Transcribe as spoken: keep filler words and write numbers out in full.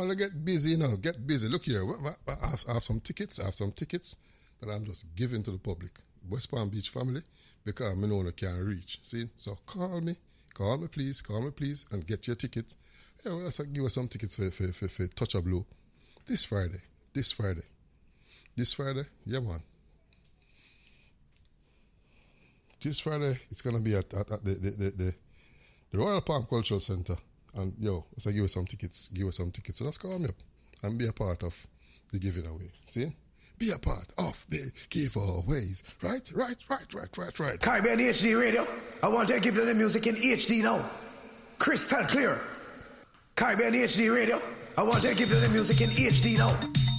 want to get busy, you know, get busy. Look here, I have, I have some tickets, I have some tickets that I'm just giving to the public. West Palm Beach family, because I know I can't reach. See? So call me, call me please, call me please, and get your tickets. Yeah, well, let's give us some tickets for, for, for, for Touch a Blue. This Friday, this Friday, this Friday, yeah man. This Friday, it's going to be at, at, at the, the, the, the, the Royal Palm Cultural Center. And yo, let's give us some tickets, give us some tickets. So just call me up and be a part of the giving away. See? Be a part of the giveaways. Right, right, right, right, right, right. Caribbean H D Radio. I want to give you the music in H D now. Crystal clear. Caribbean H D Radio. I want to give you the music in H D now.